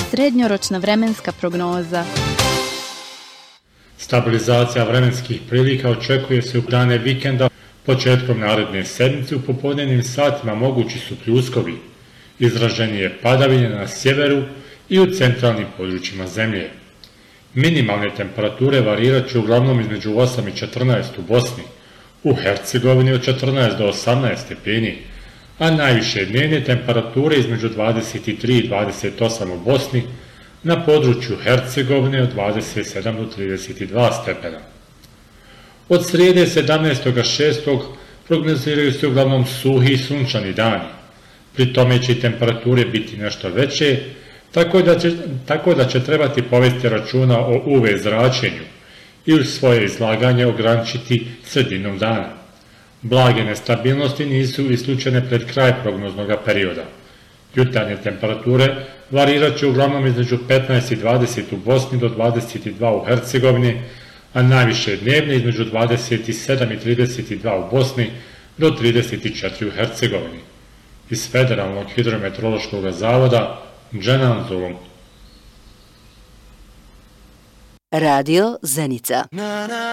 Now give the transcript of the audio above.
Srednjoročna vremenska prognoza. Stabilizacija vremenskih prilika očekuje se u dane vikenda. Početkom naredne sedmice u popodnevnim satima mogući su pljuskovi, izraženije padavine na sjeveru i u centralnim područjima zemlje. Minimalne temperature varirat će uglavnom između 8 i 14 u Bosni, u Hercegovini od 14 do 18 stepeni, a najviše dnevne temperature između 23 i 28 u Bosni, na području Hercegovine od 27 do 32 stepena. Od srijede 17.6. prognoziraju se uglavnom suhi i sunčani dani. Pri tome će temperature biti nešto veće, tako da će trebati povesti računa o UV zračenju i uz svoje izlaganje ograničiti sredinom dana. Blage nestabilnosti nisu isključene pred kraj prognoznog perioda. Jutarnje temperature varirat će uglavnom između 15 i 20 u Bosni do 22 u Hercegovini, a najviše dnevne između 27 i 32 u Bosni do 34 u Hercegovini. Iz Federalnog hidrometeorološkog zavoda Dženan Zulum. Radio Zenica.